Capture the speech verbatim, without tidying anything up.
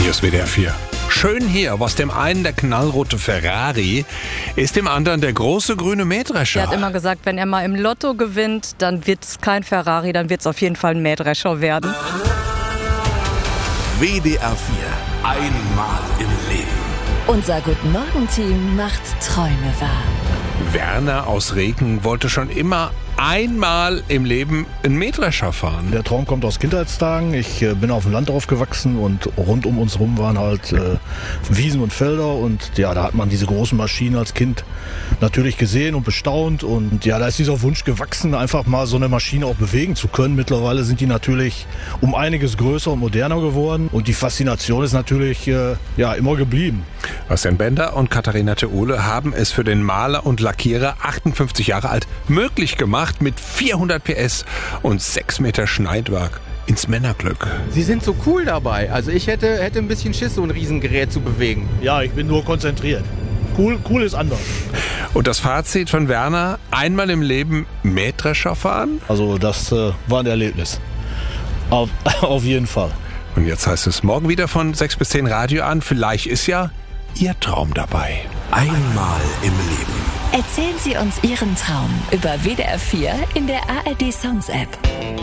Hier ist W D R vier. Schön hier, was dem einen der knallrote Ferrari ist, dem anderen der große grüne Mähdrescher. Er hat immer gesagt, wenn er mal im Lotto gewinnt, dann wird es kein Ferrari, dann wird es auf jeden Fall ein Mähdrescher werden. W D R vier. Einmal im Leben. Unser Guten-Morgen-Team macht Träume wahr. Werner aus Reken wollte schon immer einmal im Leben einen Mähdrescher fahren. Der Traum kommt aus Kindheitstagen. Ich äh, bin auf dem Land aufgewachsen und rund um uns rum waren halt äh, Wiesen und Felder. Und ja, da hat man diese großen Maschinen als Kind natürlich gesehen und bestaunt. Und ja, da ist dieser Wunsch gewachsen, einfach mal so eine Maschine auch bewegen zu können. Mittlerweile sind die natürlich um einiges größer und moderner geworden. Und die Faszination ist natürlich äh, ja, immer geblieben. Bastian Bender und Katharina Theole haben es für den Maler und Lackierer, achtundfünfzig Jahre alt, möglich gemacht, mit vierhundert P S und sechs Meter Schneidwerk ins Männerglück. Sie sind so cool dabei. Also ich hätte, hätte ein bisschen Schiss, so ein Riesengerät zu bewegen. Ja, ich bin nur konzentriert. Cool, cool ist anders. Und das Fazit von Werner, einmal im Leben Mähdrescher fahren? Also das äh, war ein Erlebnis. Auf, auf jeden Fall. Und jetzt heißt es morgen wieder von sechs bis zehn Radio an. Vielleicht ist ja Ihr Traum dabei. Einmal im Leben. Erzählen Sie uns Ihren Traum über W D R vier in der A R D Songs App.